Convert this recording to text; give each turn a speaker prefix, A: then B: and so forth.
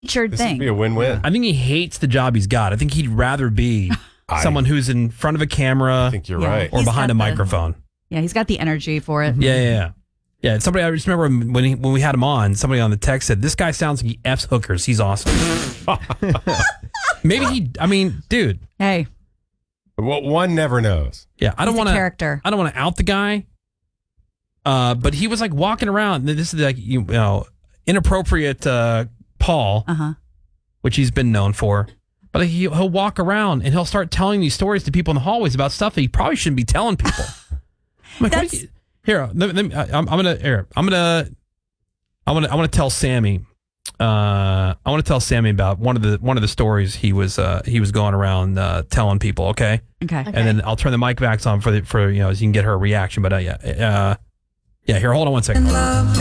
A: This
B: thing.
A: would be a win-win.
C: I think he hates the job he's got. I think he'd rather be someone who's in front of a camera.
A: I think you're right.
C: Or
B: He's
C: behind a
B: got
C: microphone.
B: He's got the energy for it.
C: Yeah. Somebody, I just remember when we had him on, somebody on the text said, this guy sounds like he F's hookers. He's awesome. Maybe dude.
B: Hey.
A: Well, one never knows.
C: Yeah, I don't want to
B: character.
C: I don't want to out the guy. But he was like walking around. This is like inappropriate Paul, which he's been known for. But he'll walk around and he'll start telling these stories to people in the hallways about stuff that he probably shouldn't be telling people. I'm like, I want to tell Sammy. I want to tell Sammy about one of the stories he was going around telling people. Okay. And then I'll turn the mic back on for so you can get her reaction. But here, hold on one second.